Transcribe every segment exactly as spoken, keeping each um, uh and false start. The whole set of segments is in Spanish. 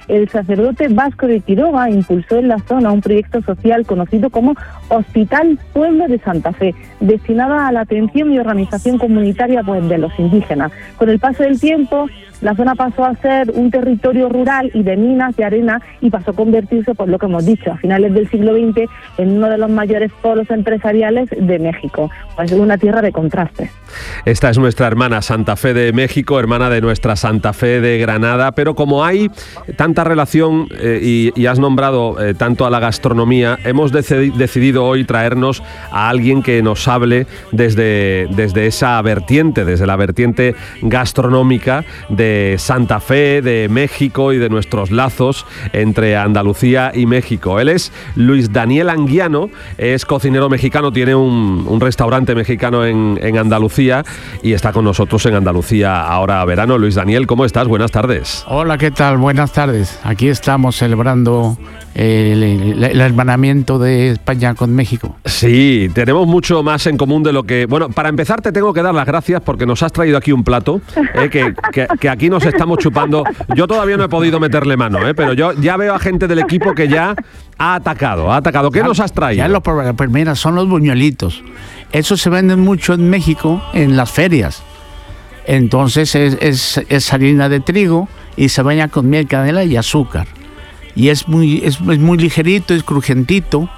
el sacerdote Vasco de Quiroga impulsó en la zona un proyecto social conocido como Hospital Pueblo de Santa Fe, destinado a la atención y organización comunitaria pues, de los indígenas. Con el paso del tiempo, la zona pasó a ser un territorio rural y de minas de arena y pasó a convertirse, por lo que hemos dicho, a finales del siglo veinte en uno de los mayores polos empresariales de México. Pues una tierra de contrastes. Esta es nuestra hermana Santa Fe de México, hermana de nuestra Santa Fe de Granada, pero como hay tanta relación eh, y, y has nombrado eh, tanto a la gastronomía, hemos decidi- decidido hoy traernos a alguien que nos hable desde, desde esa vertiente, desde la vertiente gastronómica de Santa Fe, de México y de nuestros lazos entre Andalucía y México. Él es Luis Daniel Anguiano, es cocinero mexicano, tiene un, un restaurante mexicano en, en Andalucía y está con nosotros en Andalucía ahora verano. Luis Daniel, ¿cómo estás? Buenas tardes. Hola, ¿qué tal? Buenas tardes. Aquí estamos celebrando el, el, el hermanamiento de España con México. Sí, tenemos mucho más en común de lo que... Bueno, para empezar te tengo que dar las gracias porque nos has traído aquí un plato eh, que, que, que aquí nos estamos chupando. Yo todavía no he podido meterle mano, eh, pero yo ya veo a gente del equipo que ya ha atacado, ha atacado. ¿Qué ya, nos has traído? Ya lo probé. Pues mira, son los buñuelitos. Esos se venden mucho en México, en las ferias. Entonces es, es, es harina de trigo y se baña con miel, canela y azúcar. Y es muy, es, es muy ligerito, es crujentito.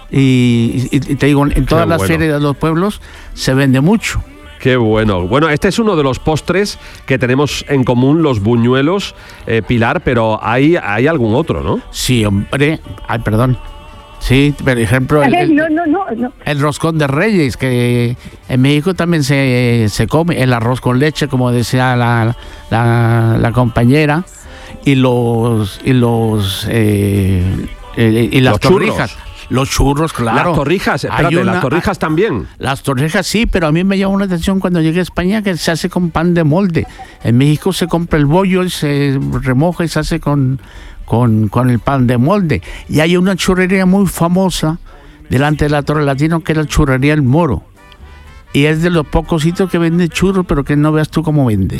Y, y, y te digo, en todas Qué las bueno. ferias de los pueblos se vende mucho. Qué bueno. Bueno, este es uno de los postres que tenemos en común, los buñuelos, eh, Pilar, pero hay, hay algún otro, ¿no? Sí, hombre. Ay, perdón. Sí, por ejemplo, el, el, no, no, no, no. el roscón de Reyes, que en México también se, se come, el arroz con leche, como decía la, la, la compañera, y los y los eh, y las los torrijas. Churros. Los churros, claro. Las torrijas, espérate, una, las torrijas también. Las torrijas sí, pero a mí me llamó la atención cuando llegué a España que se hace con pan de molde. En México se compra el bollo, se remoja y se hace con, con, con el pan de molde. Y hay una churrería muy famosa delante de la Torre Latino que es la churrería El Moro. Y es de los pocos sitios que vende churros, pero que no veas tú cómo vende.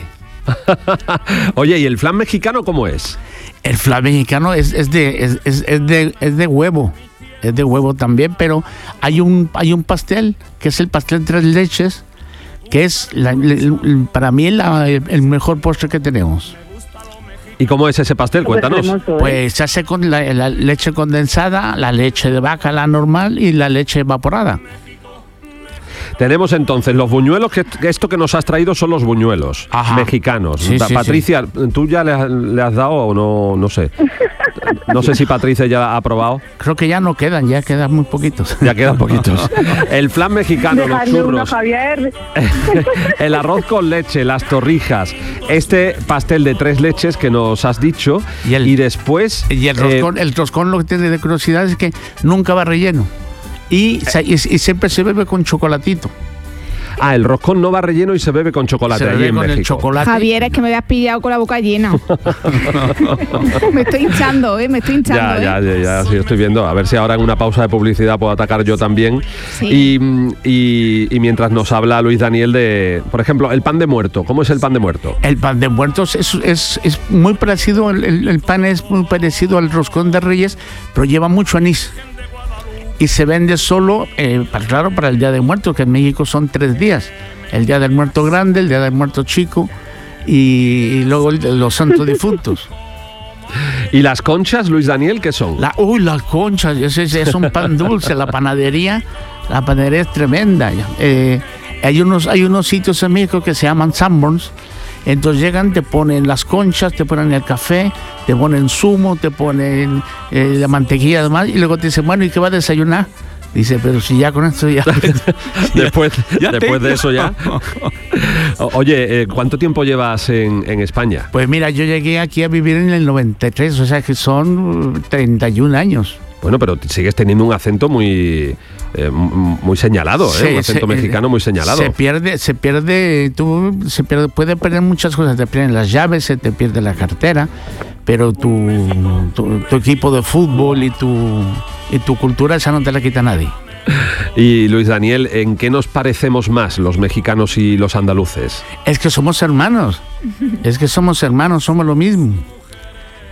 Oye, ¿y el flan mexicano cómo es? El flan mexicano es, es, de, es, es, es, de, es de huevo. Es de huevo también, pero hay un hay un pastel que es el pastel tres leches, que es la, la, para mí la, el mejor postre que tenemos. ¿Y cómo es ese pastel? Cuéntanos. Pues se hace con la, la leche condensada, la leche de vaca, la normal, y la leche evaporada. Tenemos entonces los buñuelos, que esto que nos has traído son los buñuelos Ajá. mexicanos. Sí, sí, Patricia, sí. ¿tú ya le has, le has dado o no? No sé. No sé si Patricia ya ha probado. Creo que ya no quedan, ya quedan muy poquitos. Ya quedan poquitos. El flan mexicano, los churros, uno, Javier. El arroz con leche, las torrijas, este pastel de tres leches que nos has dicho y, el, y después... Y el roscón, eh, el roscón lo que tiene de curiosidad es que nunca va relleno. Y, y, y siempre se bebe con chocolatito. Ah, el roscón no va relleno y se bebe con chocolate. Se bebe allí en con México. El chocolate. Javier, es que me habías pillado con la boca llena. Me estoy hinchando, ¿eh? Me estoy hinchando. Ya, ¿eh? ya, ya, ya, sí, estoy viendo. A ver si ahora en una pausa de publicidad puedo atacar yo también. Sí. Y, y, y mientras nos habla Luis Daniel de, por ejemplo, el pan de muerto. ¿Cómo es el pan de muerto? El pan de muertos es, es, es muy parecido, el, el, el pan es muy parecido al roscón de Reyes, pero lleva mucho anís. Y se vende solo, eh, para, claro, para el Día de Muertos, que en México son tres días. El Día del Muerto Grande, el Día del Muerto Chico y, y luego el de los Santos Difuntos. ¿Y las conchas, Luis Daniel, qué son? La, uy, las conchas, ese, ese es un pan dulce. La panadería, la panadería es tremenda. Eh, hay, unos, hay unos sitios en México que se llaman Sanborns. Entonces llegan, te ponen las conchas, te ponen el café, te ponen zumo, te ponen eh, la mantequilla además, y luego te dicen, bueno, ¿y qué va a desayunar? Dice, pero si ya con esto ya... después ya después de eso ya... Oye, eh, ¿cuánto tiempo llevas en, en España? Pues mira, yo llegué aquí a vivir en el noventa y tres, o sea que son treinta y un años. Bueno, pero sigues teniendo un acento muy eh, muy señalado, ¿eh? Sí, un acento se, mexicano muy señalado. Se pierde, se pierde, tú, se pierde, puede perder muchas cosas, te pierden las llaves, se te pierde la cartera, pero tu, tu, tu equipo de fútbol y tu, y tu cultura esa no te la quita nadie. Y Luis Daniel, ¿en qué nos parecemos más los mexicanos y los andaluces? Es que somos hermanos, es que somos hermanos, somos lo mismo.